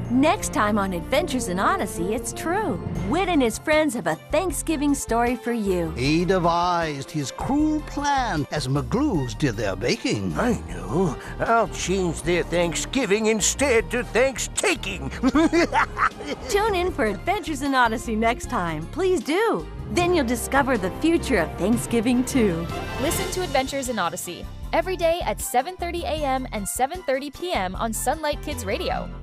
Next time on Adventures in Odyssey, it's true. Whit and his friends have a Thanksgiving story for you. He devised his cruel plan as McGlues did their baking. I know. I'll change their Thanksgiving instead to Thanks-taking. Tune in for Adventures in Odyssey next time. Please do. Then you'll discover the future of Thanksgiving, too. Listen to Adventures in Odyssey every day at 7:30 a.m. and 7:30 p.m. on Sunlight Kids Radio.